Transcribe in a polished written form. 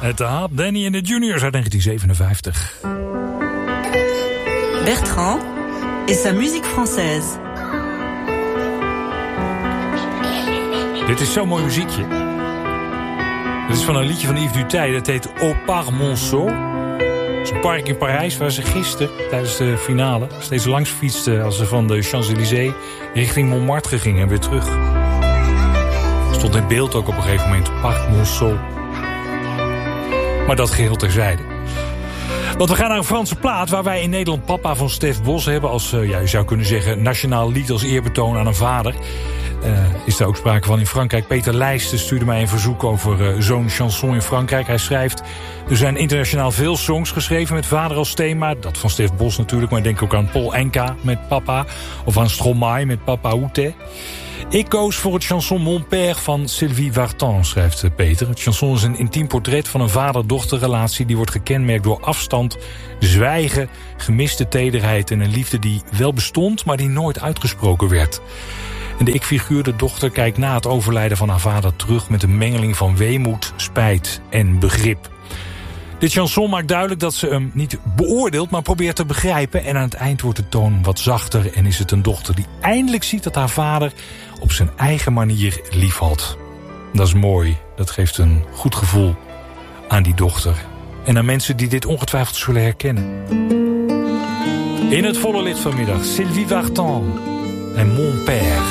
Het had Danny en de Juniors uit 1957. Bertrand et sa musique française. Dit is zo'n mooi muziekje. Dit is van een liedje van Yves Duteil. Dat heet Au Parc Monceau. Dat is een park in Parijs waar ze gisteren tijdens de finale steeds langs fietsten als ze van de Champs-Élysées richting Montmartre gingen en weer terug. Stond in beeld ook op een gegeven moment Parc Monceau. Maar dat geheel terzijde. Want we gaan naar een Franse plaat waar wij in Nederland Papa van Stef Bos hebben als, je zou kunnen zeggen, nationaal lied als eerbetoon aan een vader. Is er ook sprake van in Frankrijk. Peter Leijsten stuurde mij een verzoek over zo'n chanson in Frankrijk. Hij schrijft, er zijn internationaal veel songs geschreven met vader als thema. Dat van Stef Bos natuurlijk, maar denk ook aan Paul Enka met Papa. Of aan Stromae met Papa Oute. Ik koos voor het chanson Mon Père van Sylvie Vartan, schrijft Peter. Het chanson is een intiem portret van een vader-dochterrelatie die wordt gekenmerkt door afstand, zwijgen, gemiste tederheid en een liefde die wel bestond, maar die nooit uitgesproken werd. En de ik-figuur, de dochter, kijkt na het overlijden van haar vader terug met een mengeling van weemoed, spijt en begrip. Dit chanson maakt duidelijk dat ze hem niet beoordeelt, maar probeert te begrijpen. En aan het eind wordt de toon wat zachter en is het een dochter die eindelijk ziet dat haar vader op zijn eigen manier liefhad. Dat is mooi, dat geeft een goed gevoel aan die dochter. En aan mensen die dit ongetwijfeld zullen herkennen. In het volle licht vanmiddag, Sylvie Vartan en Mon Père.